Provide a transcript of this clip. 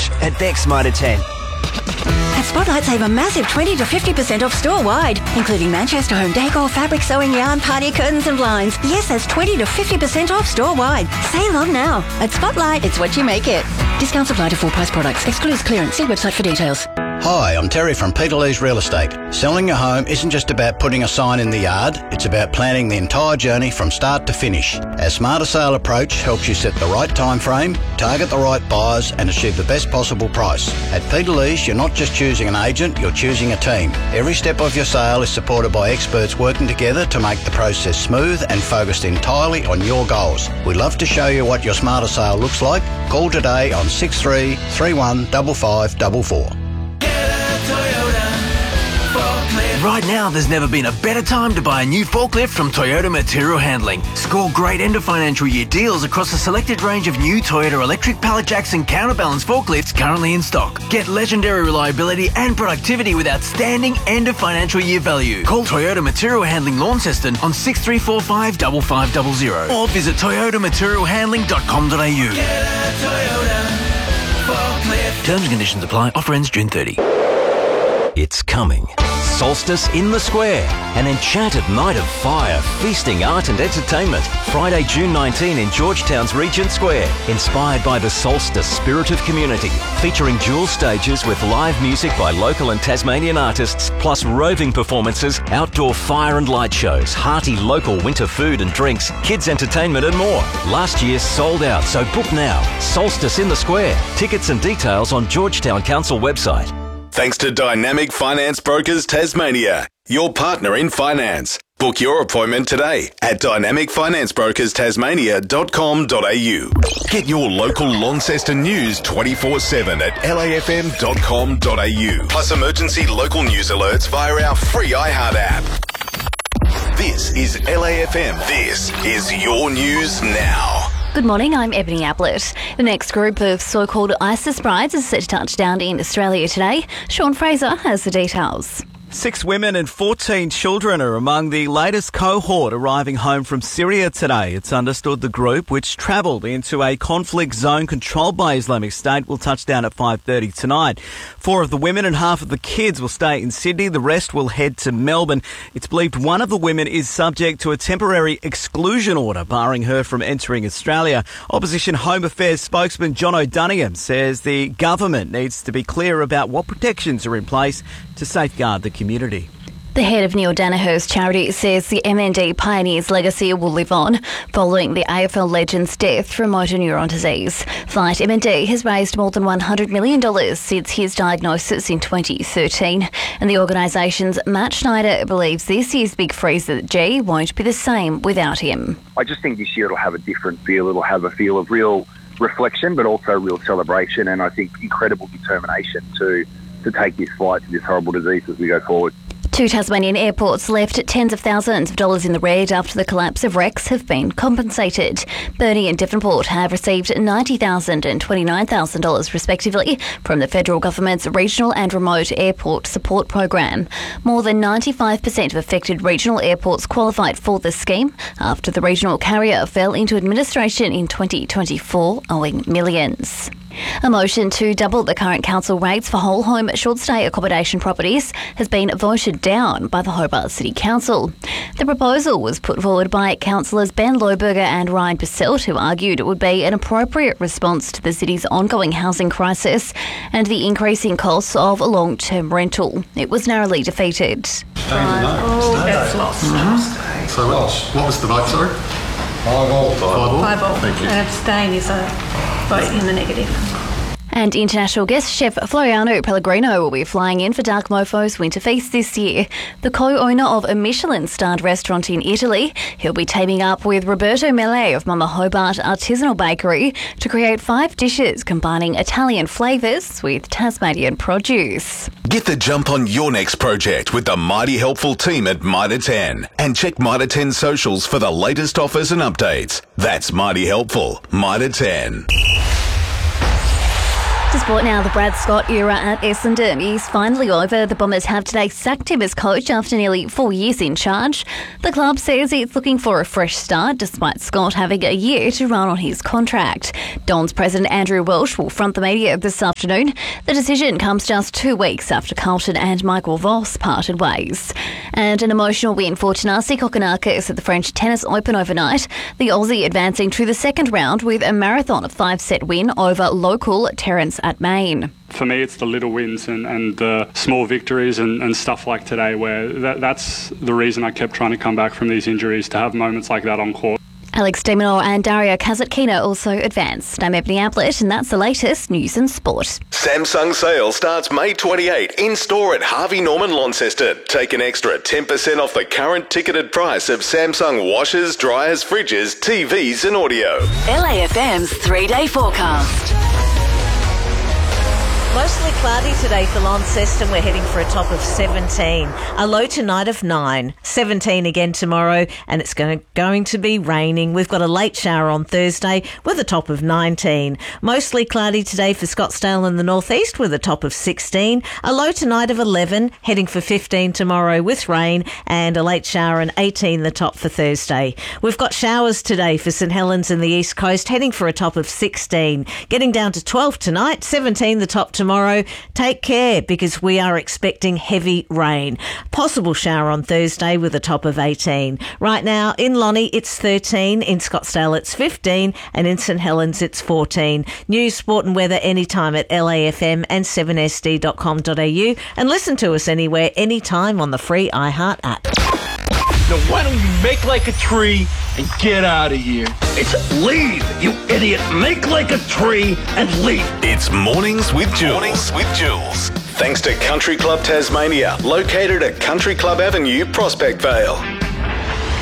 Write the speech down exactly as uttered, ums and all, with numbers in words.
finish at Beck's Mitre ten. At Spotlight, save a massive twenty to fifty percent off store-wide, including Manchester home decor, fabric, sewing, yarn, party curtains and blinds. Yes, that's twenty to fifty percent off store-wide. Save on now. At Spotlight, it's what you make it. Discounts apply to full-price products. Excludes clearance. See website for details. Hi, I'm Terry from Peter Lee's Real Estate. Selling your home isn't just about putting a sign in the yard, it's about planning the entire journey from start to finish. Our Smarter Sale approach helps you set the right time frame, target the right buyers and achieve the best possible price. At Peter Lee's, you're not just choosing an agent, you're choosing a team. Every step of your sale is supported by experts working together to make the process smooth and focused entirely on your goals. We'd love to show you what your Smarter Sale looks like. Call today on six three three one five five four four. Right now, there's never been a better time to buy a new forklift from Toyota Material Handling. Score great end of financial year deals across a selected range of new Toyota electric pallet jacks and counterbalance forklifts currently in stock. Get legendary reliability and productivity with outstanding end of financial year value. Call Toyota Material Handling Launceston on six three four five five five zero zero or visit toyota material handling dot com dot a u. Terms and conditions apply. Offer ends June thirtieth. It's coming. Solstice in the Square, an enchanted night of fire, feasting, art and entertainment. Friday, June nineteenth in Georgetown's Regent Square. Inspired by the Solstice spirit of community. Featuring dual stages with live music by local and Tasmanian artists, plus roving performances, outdoor fire and light shows, hearty local winter food and drinks, kids entertainment and more. Last year sold out, so book now. Solstice in the Square. Tickets and details on Georgetown Council website. Thanks to Dynamic Finance Brokers Tasmania, your partner in finance. Book your appointment today at dynamic finance brokers tasmania dot com dot a u. Get your local Launceston news twenty-four seven at l a f m dot com dot a u. Plus emergency local news alerts via our free iHeart app. This is L A F M. This is your news now. Good morning, I'm Ebony Ablett. The next group of so-called ISIS brides is set to touch down in Australia today. Sean Fraser has the details. Six women and fourteen children are among the latest cohort arriving home from Syria today. It's understood the group, which travelled into a conflict zone controlled by Islamic State, will touch down at five thirty tonight. Four of the women and half of the kids will stay in Sydney. The rest will head to Melbourne. It's believed one of the women is subject to a temporary exclusion order, barring her from entering Australia. Opposition Home Affairs spokesman John O'Donoghue says the government needs to be clear about what protections are in place to safeguard the community. community. The head of Neil Danaher's charity says the M N D pioneer's legacy will live on following the A F L legend's death from motor neuron disease. Fight M N D has raised more than one hundred million dollars since his diagnosis in twenty thirteen, and the organisation's Matt Schneider believes this year's Big Freezer G won't be the same without him. I just think this year it'll have a different feel. It'll have a feel of real reflection, but also real celebration, and I think incredible determination to to take this fight to this horrible disease as we go forward. Two Tasmanian airports left tens of thousands of dollars in the red after the collapse of Rex have been compensated. Burnie and Devonport have received ninety thousand dollars and twenty-nine thousand dollars respectively from the federal government's Regional and Remote Airport Support Program. More than ninety-five percent of affected regional airports qualified for the scheme after the regional carrier fell into administration in twenty twenty-four, owing millions. A motion to double the current council rates for whole home short stay accommodation properties has been voted down by the Hobart City Council. The proposal was put forward by councillors Ben Lohberger and Ryan Passelt, who argued it would be an appropriate response to the city's ongoing housing crisis and the increasing costs of long-term rental. It was narrowly defeated. Oh, that's lost. Mm-hmm. So what, what was the vote, sorry? Five all. Five all. Five all. Thank you. And abstain is a vote in the negative. And international guest chef Floriano Pellegrino will be flying in for Dark Mofo's Winter Feast this year. The co-owner of a Michelin-starred restaurant in Italy, he'll be teaming up with Roberto Mele of Mama Hobart Artisanal Bakery to create five dishes combining Italian flavours with Tasmanian produce. Get the jump on your next project with the mighty helpful team at Mitre ten. And check Mitre ten socials for the latest offers and updates. That's mighty helpful. Mitre ten. sport now, the Brad Scott era at Essendon is finally over. The Bombers have today sacked him as coach after nearly four years in charge. The club says it's looking for a fresh start despite Scott having a year to run on his contract. Don's president Andrew Welsh will front the media this afternoon. The decision comes just two weeks after Carlton and Michael Voss parted ways. And an emotional win for Thanasi Kokkinakis at the French Tennis Open overnight. The Aussie advancing to the second round with a marathon five-set win over local Terence at Maine. For me, it's the little wins and, and the small victories and, and stuff like today where that, that's the reason I kept trying to come back from these injuries, to have moments like that on court. Alex de Minaur and Daria Kazatkina also advanced. I'm Ebony Ablett, and that's the latest news and sport. Samsung sale starts May twenty-eighth in store at Harvey Norman Launceston. Take an extra ten percent off the current ticketed price of Samsung washers, dryers, fridges, T Vs and audio. L A F M's three-day forecast. Mostly cloudy today for Launceston. We're heading for a top of seventeen. A low tonight of nine. seventeen again tomorrow, and it's going to, going to be raining. We've got a late shower on Thursday with a top of nineteen. Mostly cloudy today for Scottsdale and the northeast with a top of sixteen. A low tonight of eleven, heading for fifteen tomorrow with rain, and a late shower and eighteen the top for Thursday. We've got showers today for St Helens and the east coast, heading for a top of sixteen. Getting down to twelve tonight, seventeen the top tomorrow. Tomorrow, take care because we are expecting heavy rain. Possible shower on Thursday with a top of eighteen. Right now in Lonnie it's thirteen, in Scottsdale it's fifteen, and in St Helens it's fourteen. News, sport and weather anytime at L A F M and seven S D dot com dot A U, and listen to us anywhere, anytime on the free iHeart app. Now why don't you make like a tree and get out of here? It's leave, you idiot. Make like a tree and leave. It's Mornings with Jules. Mornings with Jules. Thanks to Country Club Tasmania, located at Country Club Avenue, Prospect Vale.